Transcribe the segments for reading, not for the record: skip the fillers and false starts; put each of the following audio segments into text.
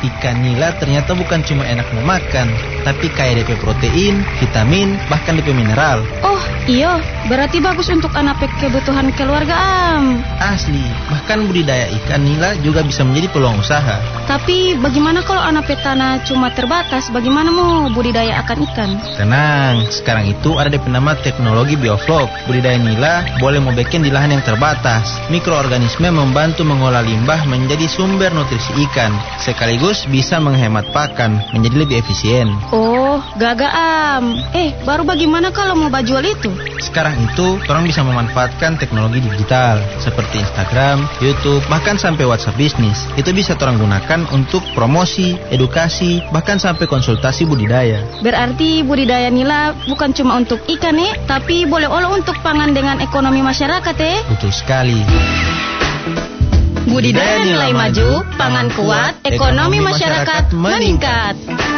ikan nila ternyata bukan cuma enak memakan, tapi kaya DP protein, vitamin, bahkan DP mineral. Oh iya, berarti bagus untuk anak kebutuhan keluarga Asli, bahkan budidaya ikan nila juga bisa menjadi peluang usaha. Tapi bagaimana kalau anak tanah cuma terbatas, bagaimana mau budidaya akan ikan? Tenang, sekarang itu ada DP nama teknologi bioflok. Budidaya nila boleh mau bikin di lahan yang terbatas. Mikroorganisme membantu mengolah limbah menjadi sumber nutrisi ikan, sekaligus bisa menghemat pakan, menjadi lebih efisien. Oh, gaga baru bagaimana kalau mau jual itu? Sekarang itu, orang bisa memanfaatkan teknologi digital, seperti Instagram, YouTube, bahkan sampai WhatsApp bisnis. Itu bisa orang gunakan untuk promosi, edukasi, bahkan sampai konsultasi budidaya. Berarti budidaya nila bukan cuma untuk ikan tapi boleh olah untuk pangan dengan ekonomi masyarakat Betul sekali. Budidaya nilai maju, pangan kuat, ekonomi masyarakat meningkat.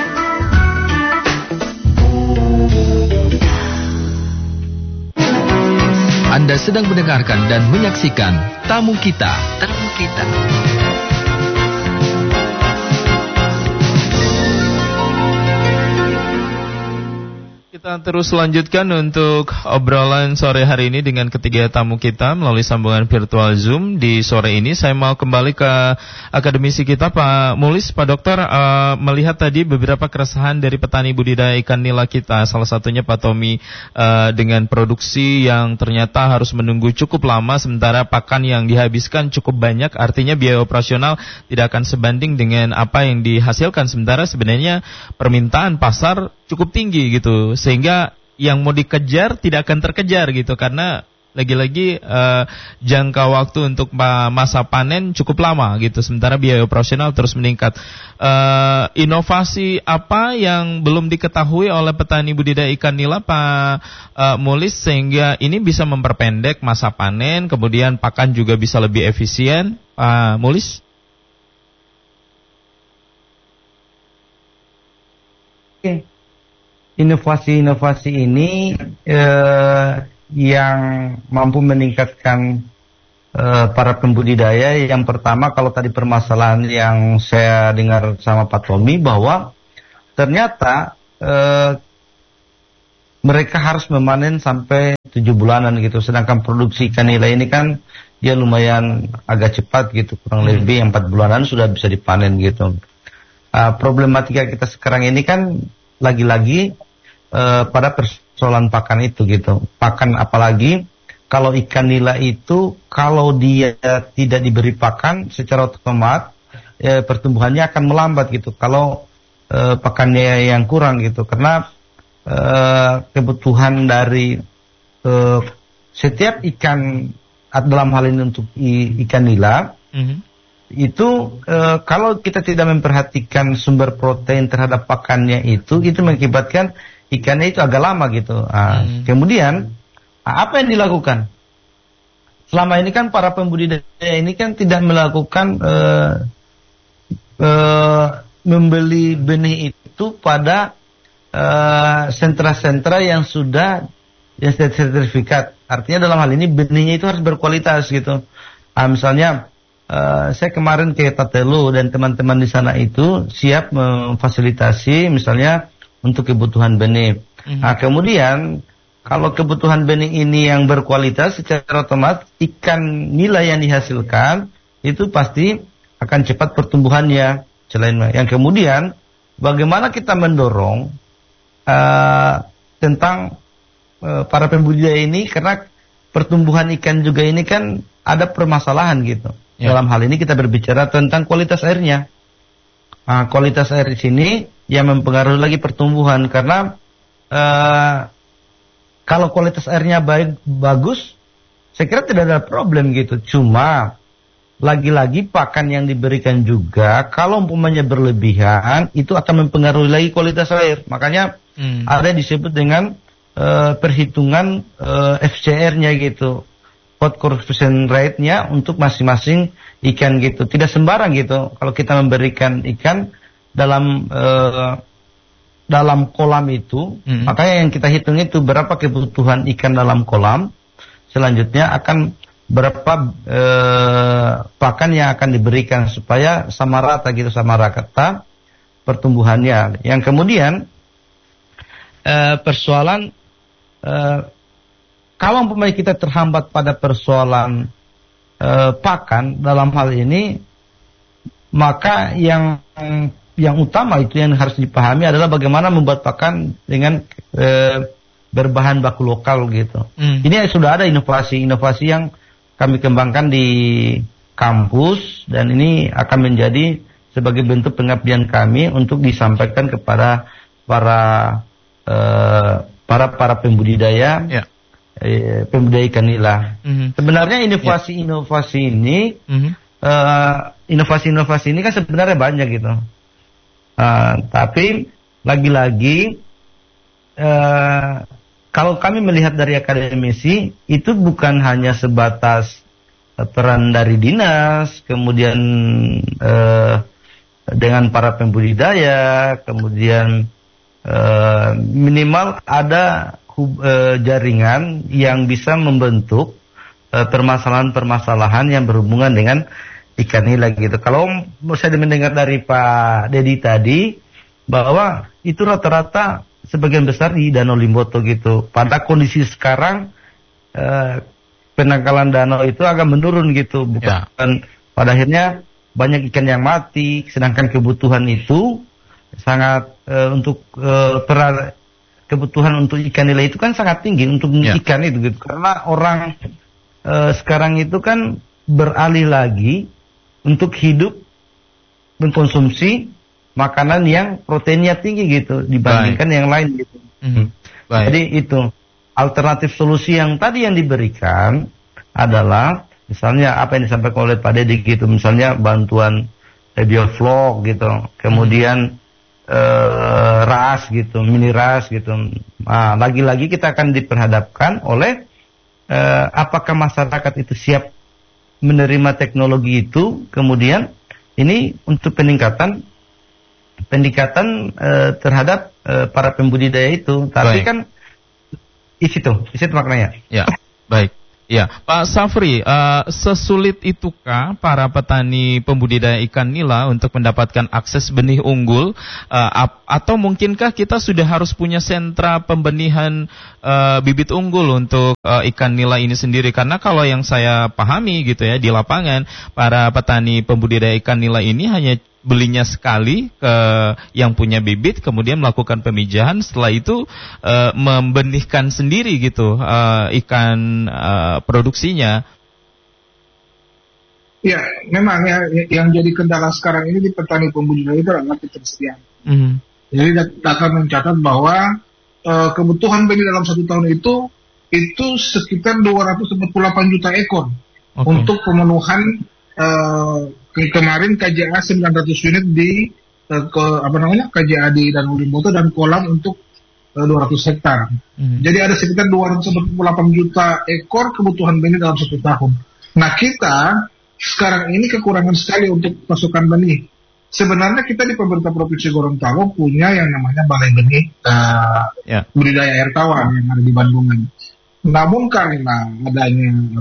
Anda sedang mendengarkan dan menyaksikan Tamu Kita. Kita terus lanjutkan untuk obrolan sore hari ini dengan ketiga tamu kita melalui sambungan virtual Zoom di sore ini. Saya mau kembali ke akademisi kita, Pak Mulis. Pak Dokter, melihat tadi beberapa keresahan dari petani budidaya ikan nila kita, salah satunya Pak Tommy, dengan produksi yang ternyata harus menunggu cukup lama, sementara pakan yang dihabiskan cukup banyak, artinya biaya operasional tidak akan sebanding dengan apa yang dihasilkan, sementara sebenarnya permintaan pasar cukup tinggi gitu, sehingga yang mau dikejar tidak akan terkejar gitu, karena lagi-lagi jangka waktu untuk masa panen cukup lama gitu, sementara biaya operasional terus meningkat. Inovasi apa yang belum diketahui oleh petani budidaya ikan nila, Pak Mulis, sehingga ini bisa memperpendek masa panen, kemudian pakan juga bisa lebih efisien, Pak Mulis? Oke. Inovasi-inovasi ini yang mampu meningkatkan para pembudidaya. Yang pertama, kalau tadi permasalahan yang saya dengar sama Pak Tommy, bahwa ternyata mereka harus memanen sampai 7 bulanan gitu, sedangkan produksi ikan nila ini kan dia lumayan agak cepat gitu, kurang lebih 4 bulanan sudah bisa dipanen gitu. Problematika kita sekarang ini kan lagi-lagi pada persoalan pakan itu gitu. Pakan, apalagi kalau ikan nila itu kalau dia tidak diberi pakan secara otomatis pertumbuhannya akan melambat gitu kalau pakannya yang kurang gitu, karena kebutuhan dari setiap ikan, dalam hal ini untuk ikan nila, itu kalau kita tidak memperhatikan sumber protein terhadap pakannya itu mengakibatkan ikannya itu agak lama gitu. Kemudian apa yang dilakukan? Selama ini kan para pembudidaya ini kan tidak melakukan membeli benih itu pada sentra-sentra yang sudah sertifikat. Artinya dalam hal ini benihnya itu harus berkualitas gitu. Misalnya saya kemarin ke Tatelu dan teman-teman di sana itu siap memfasilitasi misalnya untuk kebutuhan benih. Kemudian kalau kebutuhan benih ini yang berkualitas, secara otomatis ikan nila yang dihasilkan itu pasti akan cepat pertumbuhannya. Selain yang kemudian bagaimana kita mendorong tentang para pembudidaya ini, karena pertumbuhan ikan juga ini kan ada permasalahan gitu. Dalam hal ini kita berbicara tentang kualitas airnya. Kualitas air di sini yang mempengaruhi lagi pertumbuhan, karena kalau kualitas airnya bagus, saya kira tidak ada problem gitu. Cuma lagi-lagi pakan yang diberikan juga kalau umpamanya berlebihan itu akan mempengaruhi lagi kualitas air. Makanya ada yang disebut dengan perhitungan FCR-nya gitu, food conversion rate-nya untuk masing-masing ikan gitu. Tidak sembarang gitu kalau kita memberikan ikan dalam kolam itu, makanya yang kita hitung itu berapa kebutuhan ikan dalam kolam. Selanjutnya akan berapa pakan yang akan diberikan supaya sama rata pertumbuhannya. Yang kemudian persoalan kalau umpamanya kita terhambat pada persoalan pakan dalam hal ini, maka yang utama itu yang harus dipahami adalah bagaimana membuat pakan dengan berbahan baku lokal gitu. Ini sudah ada inovasi yang kami kembangkan di kampus, dan ini akan menjadi sebagai bentuk pengabdian kami untuk disampaikan kepada para pembudidaya, pembudidaya ikan nila. Sebenarnya inovasi ini, inovasi ini kan sebenarnya banyak gitu. Tapi lagi-lagi kalau kami melihat dari akademisi, itu bukan hanya sebatas peran dari dinas, kemudian dengan para pembudidaya, kemudian minimal ada jaringan yang bisa membentuk permasalahan-permasalahan yang berhubungan dengan ikan nila gitu. Kalau saya mendengar dari Pak Dedi tadi, bahwa itu rata-rata sebagian besar di Danau Limboto gitu. Pada kondisi sekarang penangkalan danau itu agak menurun gitu. Bukan pada akhirnya banyak ikan yang mati, sedangkan kebutuhan itu sangat untuk kebutuhan untuk ikan nila itu kan sangat tinggi untuk ikan itu gitu. Karena orang sekarang itu kan beralih lagi untuk hidup mengkonsumsi makanan yang proteinnya tinggi gitu dibandingkan yang lain gitu. Jadi itu alternatif solusi yang tadi yang diberikan adalah misalnya apa yang disampaikan oleh Pak Dedi gitu, misalnya bantuan bioflok gitu, kemudian ras gitu, mini ras gitu. Nah, lagi-lagi kita akan diperhadapkan oleh apakah masyarakat itu siap menerima teknologi itu, kemudian ini untuk peningkatan terhadap para pembudidaya itu. Tapi kan isi itu maknanya. Ya, baik. Ya, Pak Safri, sesulit itukah para petani pembudidaya ikan nila untuk mendapatkan akses benih unggul, atau mungkinkah kita sudah harus punya sentra pembenihan bibit unggul untuk ikan nila ini sendiri? Karena kalau yang saya pahami gitu ya, di lapangan para petani pembudidaya ikan nila ini hanya belinya sekali ke yang punya bibit, kemudian melakukan pemijahan, setelah itu membenihkan sendiri gitu ikan produksinya. Ya, memang ya, yang jadi kendala sekarang ini di petani pembudidaya itu adalah ketersediaan. Jadi data mencatat bahwa kebutuhan benih dalam 1 tahun itu sekitar 248 juta ekor untuk pemenuhan. Kemarin KJA 900 unit di KJA di Danau Limboto dan kolam untuk 200 hektar. Jadi ada sekitar 248 juta ekor kebutuhan benih dalam 1 tahun. Nah, kita sekarang ini kekurangan sekali untuk pasokan benih. Sebenarnya kita di pemerintah Provinsi Gorontalo punya yang namanya Balai Benih Budidaya Air Tawar yang ada di Bandungan. Namun karena adanya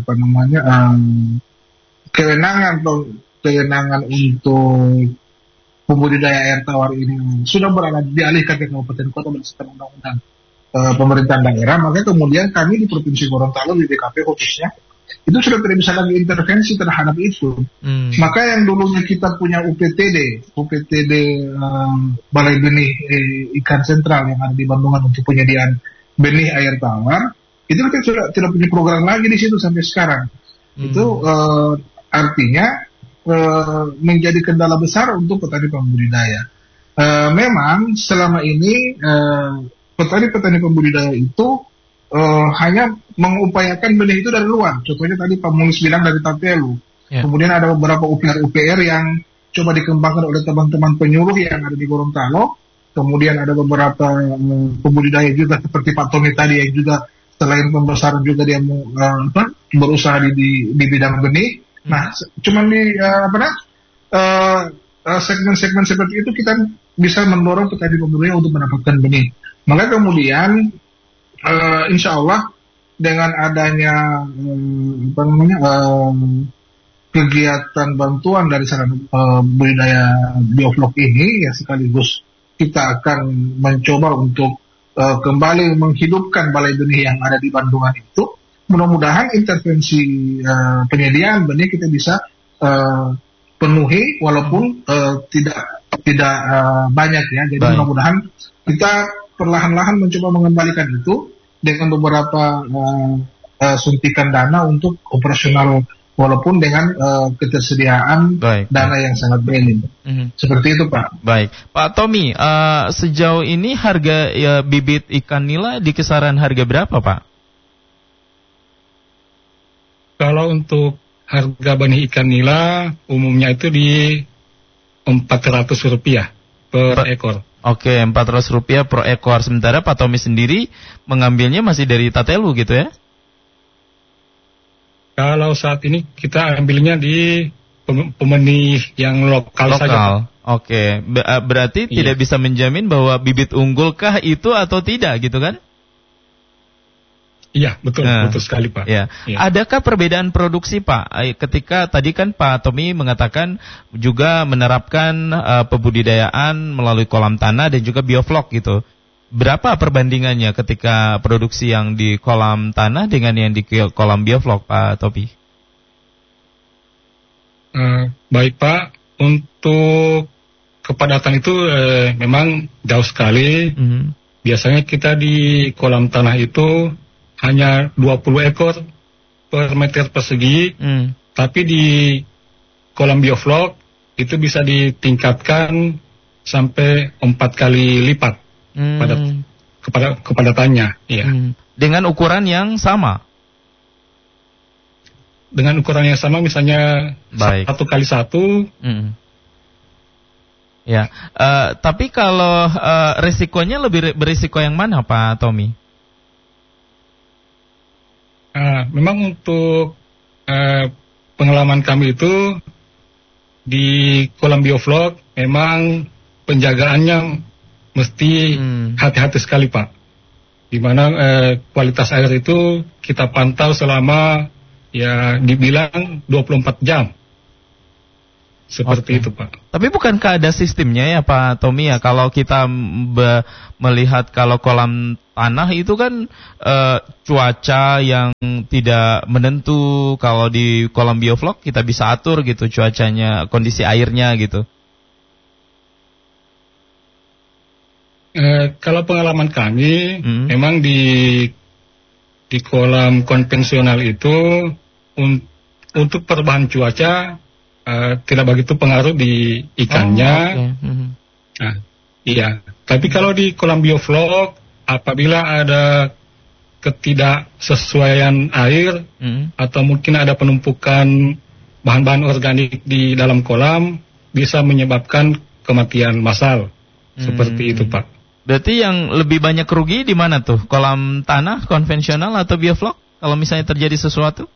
kewenangan untuk pembudidaya air tawar ini sudah berada dialihkan ke kabupaten kota berdasarkan undang-undang pemerintahan daerah, maka kemudian kami di Provinsi Gorontalo di DKP khususnya itu sudah tidak bisa lagi intervensi terhadap itu. Maka yang dulunya kita punya UPTD Balai Benih Ikan Sentral yang ada di Bandungan untuk penyediaan benih air tawar, itu kita sudah tidak punya program lagi di situ sampai sekarang. Itu artinya menjadi kendala besar untuk petani pembudidaya. Memang selama ini petani-petani pembudidaya itu hanya mengupayakan benih itu dari luar. Contohnya tadi Pak Mulis bilang dari Tapelu. Kemudian ada beberapa UPR yang coba dikembangkan oleh teman-teman penyuluh yang ada di Gorontalo. Kemudian ada beberapa pembudidaya juga seperti Pak Tommy tadi yang juga selain pembesaran juga dia berusaha di bidang benih. Nah, cuman di segmen-segmen seperti itu kita bisa mendorong petani pembudidaya untuk mendapatkan benih. Maka kemudian insya Allah dengan adanya kegiatan bantuan dari sarana budidaya bioflok ini, ya sekaligus kita akan mencoba untuk kembali menghidupkan balai benih yang ada di Bandungan itu. Mudah-mudahan intervensi penyediaan benih kita bisa penuhi walaupun tidak banyak ya. Jadi mudah-mudahan kita perlahan-lahan mencoba mengembalikan itu dengan beberapa suntikan dana untuk operasional walaupun dengan ketersediaan dana yang sangat minim. Seperti itu, Pak. Baik, Pak Tommy, sejauh ini harga bibit ikan nila di kisaran harga berapa, Pak? Kalau untuk harga benih ikan nila umumnya itu di Rp400 per ekor. Oke, Rp400 per ekor. Sementara Pak Tommy sendiri mengambilnya masih dari Tatelu gitu ya? Kalau saat ini kita ambilnya di pemenih yang lokal saja. Oke, berarti tidak bisa menjamin bahwa bibit unggulkah itu atau tidak gitu kan? Iya, betul sekali, Pak. Ya. Adakah perbedaan produksi, Pak? Ketika tadi kan Pak Tommy mengatakan juga menerapkan pembudidayaan melalui kolam tanah dan juga bioflok gitu. Berapa perbandingannya ketika produksi yang di kolam tanah dengan yang di kolam bioflok, Pak Tommy? Baik, Pak. Untuk kepadatan itu memang jauh sekali. Biasanya kita di kolam tanah itu hanya 20 ekor per meter persegi, tapi di kolam bioflok itu bisa ditingkatkan sampai 4 kali lipat kepadatannya. Ya. Dengan ukuran yang sama? Dengan ukuran yang sama, misalnya 1 kali 1. Ya, tapi kalau risikonya lebih berisiko yang mana, Pak Tommy? Memang untuk pengalaman kami itu di kolam bioflok memang penjagaannya mesti hati-hati sekali, Pak. Di mana kualitas air itu kita pantau selama ya dibilang 24 jam. Seperti itu, Pak. Tapi bukankah ada sistemnya ya, Pak Tommy ya? Kalau kita melihat kalau kolam tanah itu kan cuaca yang tidak menentu. Kalau di kolam bioflok kita bisa atur gitu cuacanya, kondisi airnya gitu. Kalau pengalaman kami, memang di kolam konvensional itu untuk perubahan cuaca tidak begitu pengaruh di ikannya. Iya. Tapi kalau di kolam bioflok, apabila ada ketidaksesuaian air atau mungkin ada penumpukan bahan-bahan organik di dalam kolam, bisa menyebabkan kematian massal. Seperti itu, Pak. Berarti yang lebih banyak rugi di mana tuh? Kolam tanah konvensional atau bioflok? Kalau misalnya terjadi sesuatu?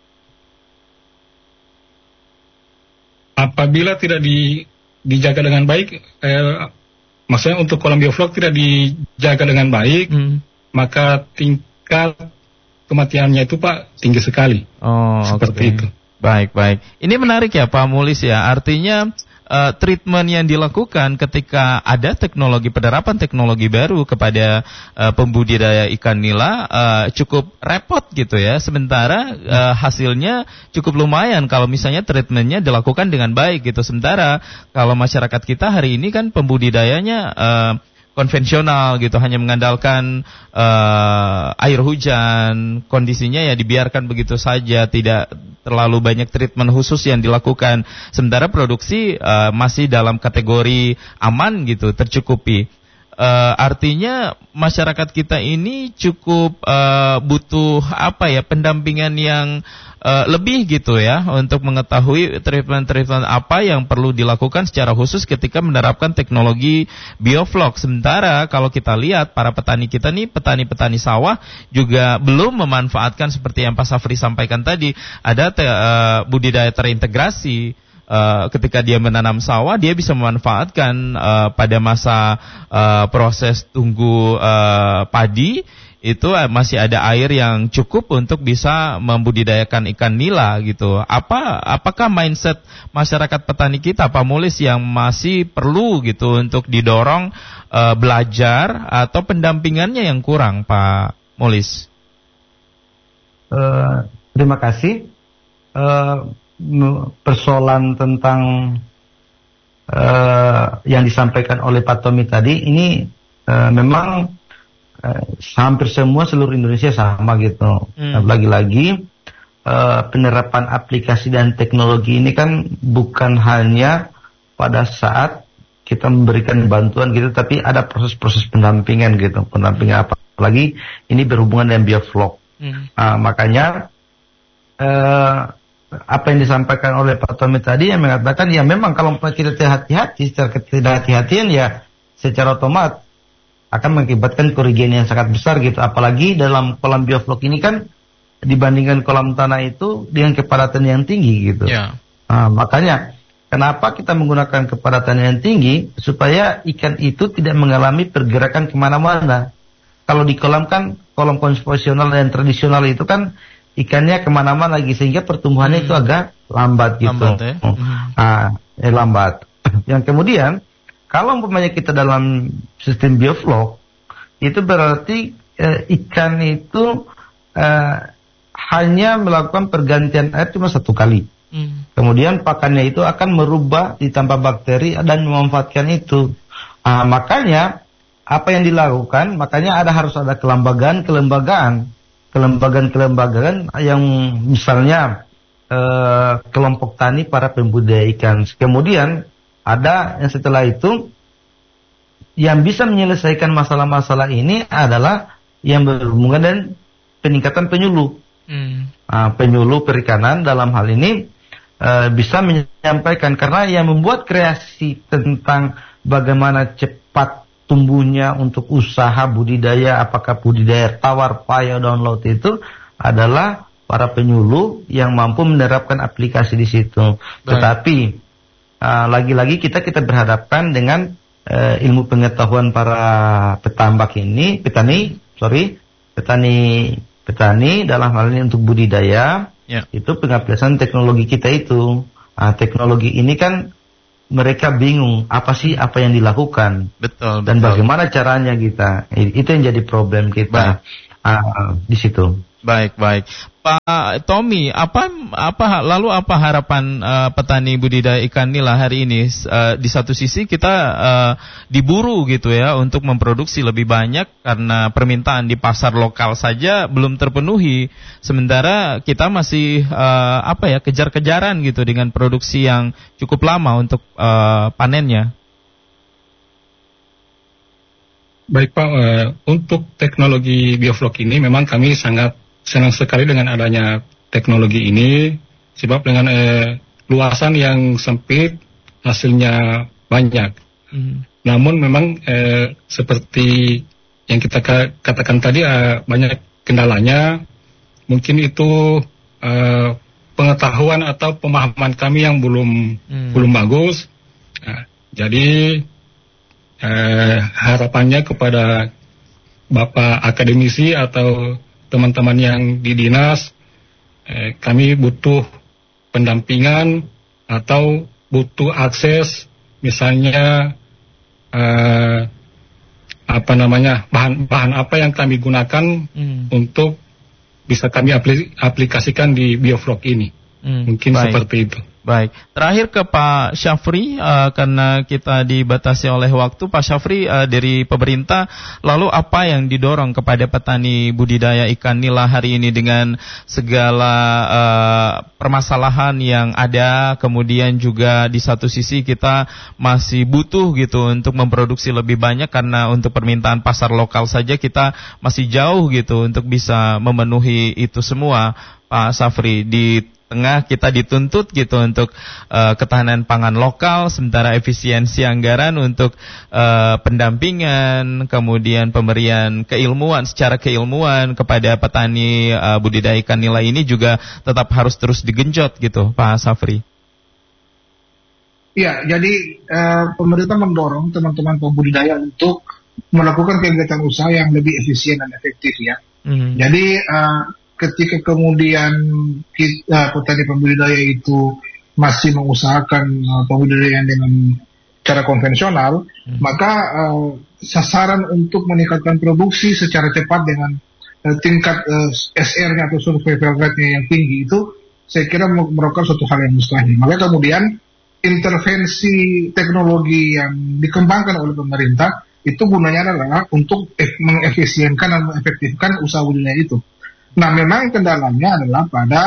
Apabila tidak dijaga dengan baik, maksudnya untuk kolam bioflok tidak dijaga dengan baik, maka tingkat kematiannya itu, Pak, tinggi sekali. Seperti itu. Baik. Ini menarik ya, Pak Mulis ya. Artinya treatment yang dilakukan ketika ada penerapan teknologi baru kepada pembudidaya ikan nila cukup repot gitu ya. Sementara hasilnya cukup lumayan kalau misalnya treatmentnya dilakukan dengan baik gitu. Sementara kalau masyarakat kita hari ini kan pembudidayanya konvensional gitu, hanya mengandalkan air hujan, kondisinya ya dibiarkan begitu saja, tidak terlalu banyak treatment khusus yang dilakukan. Sementara produksi masih dalam kategori aman gitu, tercukupi. Artinya masyarakat kita ini cukup butuh pendampingan yang lebih gitu ya, untuk mengetahui treatment-treatment apa yang perlu dilakukan secara khusus ketika menerapkan teknologi bioflok. Sementara kalau kita lihat para petani kita nih, petani-petani sawah juga belum memanfaatkan seperti yang Pak Safri sampaikan tadi, ada budidaya terintegrasi. Ketika dia menanam sawah, dia bisa memanfaatkan pada masa proses tunggu padi, itu masih ada air yang cukup untuk bisa membudidayakan ikan nila gitu. Apakah mindset masyarakat petani kita, Pak Mulis, yang masih perlu gitu untuk didorong belajar atau pendampingannya yang kurang, Pak Mulis? Terima kasih. Persoalan tentang yang disampaikan oleh Pak Tommy tadi ini memang hampir semua seluruh Indonesia sama gitu. Lagi-lagi penerapan aplikasi dan teknologi ini kan bukan hanya pada saat kita memberikan bantuan gitu, tapi ada proses-proses pendampingan gitu. Pendampingan apalagi ini berhubungan dengan bioflok. Makanya apa yang disampaikan oleh Pak Tommy tadi yang mengatakan ya memang kalau kita tidak hati-hati, secara ketidakhati-hatian ya secara otomatis akan mengakibatkan kerugian yang sangat besar gitu. Apalagi dalam kolam bioflok ini kan dibandingkan kolam tanah itu dengan kepadatan yang tinggi gitu. Makanya kenapa kita menggunakan kepadatan yang tinggi, supaya ikan itu tidak mengalami pergerakan kemana-mana. Kalau di kolam kan, kolam konvensional dan tradisional itu kan ikannya kemana-mana lagi, sehingga pertumbuhannya itu agak lambat gitu. Lambat. Yang kemudian kalau umpamanya kita dalam sistem bioflok, itu berarti ikan itu hanya melakukan pergantian air cuma 1 kali. Kemudian pakannya itu akan merubah, ditambah bakteri dan memanfaatkan itu. Makanya apa yang dilakukan? Makanya harus ada kelembagaan yang misalnya kelompok tani para pembudidaya ikan. Kemudian ada yang setelah itu yang bisa menyelesaikan masalah-masalah ini adalah yang berhubungan dengan peningkatan penyuluh. Penyuluh perikanan dalam hal ini bisa menyampaikan, karena yang membuat kreasi tentang bagaimana cepat tumbuhnya untuk usaha budidaya, apakah budidaya tawar, payo, dan laut itu adalah para penyuluh yang mampu menerapkan aplikasi di situ. Tetapi lagi-lagi kita berhadapkan dengan ilmu pengetahuan para petani dalam hal ini untuk budidaya. Itu pengaplikasian teknologi kita itu. Teknologi ini kan mereka bingung apa yang dilakukan. Betul. Bagaimana caranya kita. Itu yang jadi problem kita di situ. Baik. Pak Tommy, apa harapan petani budidaya ikan nila hari ini? Di satu sisi kita diburu gitu ya untuk memproduksi lebih banyak karena permintaan di pasar lokal saja belum terpenuhi. Sementara kita masih kejar-kejaran gitu dengan produksi yang cukup lama untuk panennya. Baik Pak, untuk teknologi bioflok ini memang kami sangat senang sekali dengan adanya teknologi ini, sebab dengan luasan yang sempit hasilnya banyak. Namun memang seperti yang kita katakan tadi banyak kendalanya. Mungkin itu pengetahuan atau pemahaman kami yang belum bagus. Jadi harapannya kepada Bapak akademisi atau teman-teman yang di dinas, kami butuh pendampingan atau butuh akses, misalnya bahan apa yang kami gunakan untuk bisa kami aplikasikan di bioflok ini. Mungkin seperti itu. Baik, terakhir ke Pak Syafri, karena kita dibatasi oleh waktu. Pak Syafri, dari pemerintah, lalu apa yang didorong kepada petani budidaya ikan nila hari ini dengan segala permasalahan yang ada, kemudian juga di satu sisi kita masih butuh gitu untuk memproduksi lebih banyak karena untuk permintaan pasar lokal saja kita masih jauh gitu untuk bisa memenuhi itu semua, Pak Syafri. Di tengah kita dituntut gitu untuk ketahanan pangan lokal, sementara efisiensi anggaran untuk pendampingan, kemudian pemberian secara keilmuan kepada petani budidaya ikan nila ini juga tetap harus terus digenjot gitu, Pak Syafri. Ya, jadi pemerintah mendorong teman-teman pembudidaya untuk melakukan kegiatan usaha yang lebih efisien dan efektif ya. Jadi ketika kemudian petani pembudidaya itu masih mengusahakan pembudidayaan dengan cara konvensional, maka sasaran untuk meningkatkan produksi secara cepat dengan tingkat SR-nya atau survival rate-nya yang tinggi itu saya kira merupakan suatu hal yang mustahil. Maka kemudian intervensi teknologi yang dikembangkan oleh pemerintah itu gunanya adalah untuk mengefisienkan dan mengefektifkan usaha budidaya itu. Nah, memang kendalanya adalah pada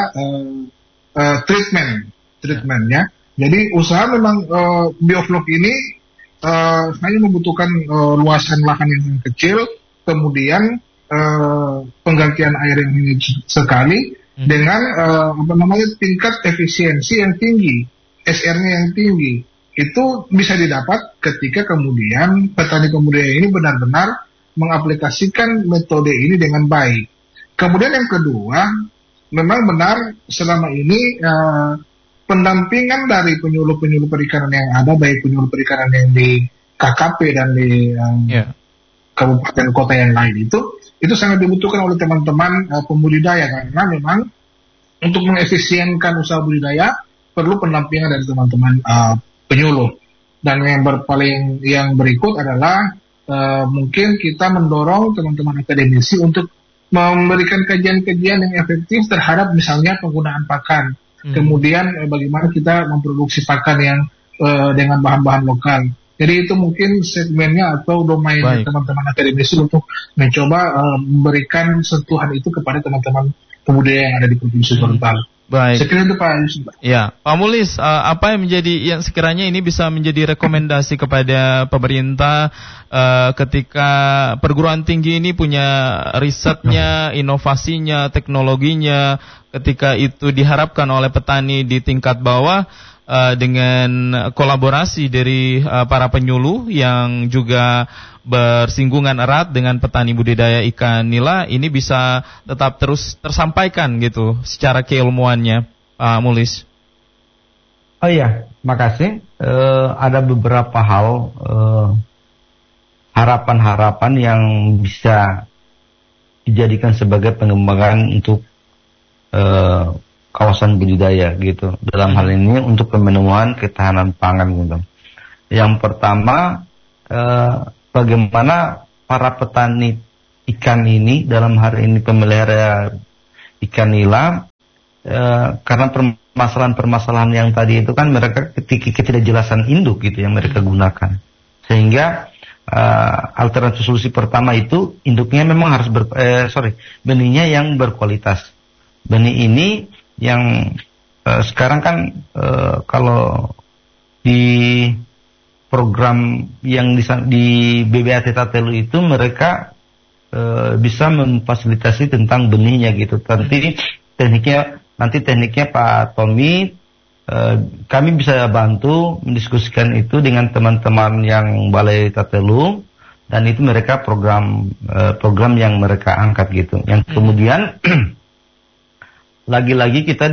treatmentnya. Jadi usaha memang bioflok ini hanya membutuhkan luasan lahan yang kecil, kemudian penggantian air yang sekali dengan tingkat efisiensi yang tinggi, SR-nya yang tinggi. Itu bisa didapat ketika kemudian petani pembudidaya ini benar-benar mengaplikasikan metode ini dengan baik. Kemudian yang kedua, memang benar selama ini pendampingan dari penyuluh-penyuluh perikanan yang ada, baik penyuluh perikanan yang di KKP dan di kabupaten kota yang lain itu sangat dibutuhkan oleh teman-teman pembudidaya, karena memang untuk mengefisienkan usaha budidaya perlu pendampingan dari teman-teman penyuluh. Dan yang berikut adalah mungkin kita mendorong teman-teman akademisi untuk memberikan kajian-kajian yang efektif terhadap misalnya penggunaan pakan. Kemudian bagaimana kita memproduksi pakan yang dengan bahan-bahan lokal. Jadi itu mungkin segmennya atau domain teman-teman akademisi untuk mencoba memberikan sentuhan itu kepada teman-teman pembudidaya yang ada di Provinsi Gorontalo. Baik. Sekiranya itu Pak Yusuf. Ya, Pak Mulis, apa yang sekiranya ini bisa menjadi rekomendasi kepada pemerintah ketika perguruan tinggi ini punya risetnya, inovasinya, teknologinya, ketika itu diharapkan oleh petani di tingkat bawah dengan kolaborasi dari para penyuluh yang juga bersinggungan erat dengan petani budidaya ikan nila, ini bisa tetap terus tersampaikan gitu secara keilmuannya, Pak Mulis. Oh iya, makasih. Ada beberapa hal harapan-harapan yang bisa dijadikan sebagai pengembangan untuk kawasan budidaya gitu. Dalam hal ini untuk pemenuhan ketahanan pangan gitu. Yang pertama, bagaimana para petani ikan ini dalam hari ini pemelihara ikan nila, karena permasalahan-permasalahan yang tadi itu kan mereka ketidakjelasan induk gitu yang mereka gunakan, sehingga alternatif solusi pertama itu induknya memang harus benihnya yang berkualitas. Benih ini yang sekarang kan kalau di program yang di BBAT Tatelu itu mereka bisa memfasilitasi tentang benihnya gitu. Nanti tekniknya Pak Tommy, kami bisa bantu mendiskusikan itu dengan teman-teman yang Balai Tatelu, dan itu mereka program yang mereka angkat gitu. Yang kemudian lagi-lagi kita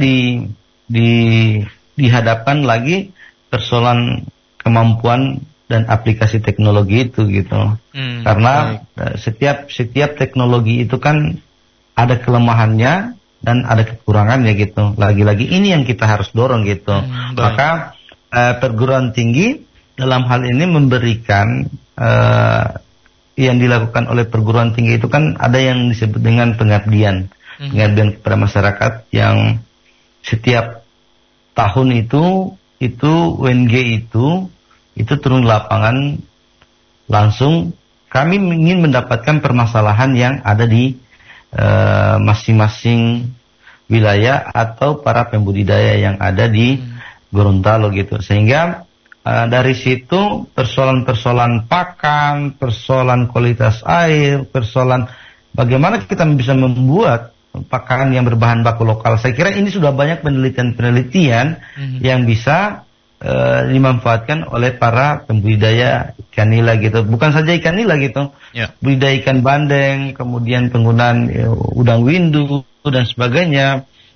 dihadapkan lagi persoalan kemampuan dan aplikasi teknologi itu gitu. Karena setiap teknologi itu kan ada kelemahannya dan ada kekurangannya gitu. Lagi-lagi ini yang kita harus dorong gitu. Maka perguruan tinggi dalam hal ini memberikan yang dilakukan oleh perguruan tinggi itu kan ada yang disebut dengan pengabdian kepada masyarakat, yang setiap tahun itu UNG itu turun di lapangan langsung. Kami ingin mendapatkan permasalahan yang ada di masing-masing wilayah atau para pembudidaya yang ada di Gorontalo gitu, sehingga dari situ persoalan-persoalan pakan, persoalan kualitas air, persoalan bagaimana kita bisa membuat pakan yang berbahan baku lokal. Saya kira ini sudah banyak penelitian yang bisa dimanfaatkan oleh para pembudidaya ikan nila gitu. Bukan saja ikan nila gitu, budidaya ikan bandeng, kemudian penggunaan udang windu dan sebagainya,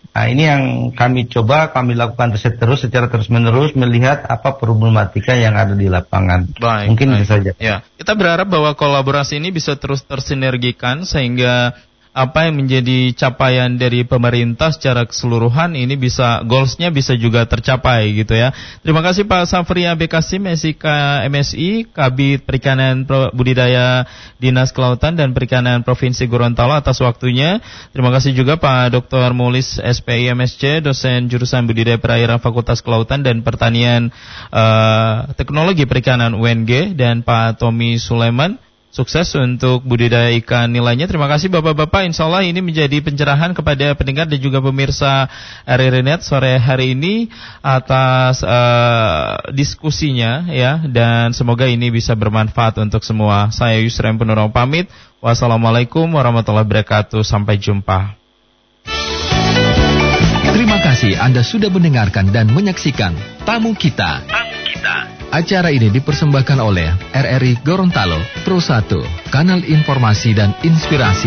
Nah, ini yang kami lakukan riset terus secara terus-menerus melihat apa problematika yang ada di lapangan. Mungkin itu saja. Ya, kita berharap bahwa kolaborasi ini bisa terus tersinergikan sehingga apa yang menjadi capaian dari pemerintah secara keseluruhan ini bisa, goalsnya bisa juga tercapai gitu ya. Terima kasih Pak Safri AB Kasim, SIK MSI, Kabid Perikanan Budidaya Dinas Kelautan dan Perikanan Provinsi Gorontalo atas waktunya. Terima kasih juga Pak Dr. Mulis SPI MSc, dosen jurusan Budidaya Perairan Fakultas Kelautan dan Pertanian Teknologi Perikanan UNG, dan Pak Tommy Sulaiman. Sukses untuk budidaya ikan nilainya. Terima kasih Bapak-Bapak. Insya Allah ini menjadi pencerahan kepada pendengar dan juga pemirsa RRI Net sore hari ini atas diskusinya ya. Dan semoga ini bisa bermanfaat untuk semua. Saya Yusrem Penurong pamit. Wassalamualaikum warahmatullahi wabarakatuh. Sampai jumpa. Terima kasih Anda sudah mendengarkan dan menyaksikan Tamu Kita. Acara ini dipersembahkan oleh RRI Gorontalo, Pro 1, kanal informasi dan inspirasi.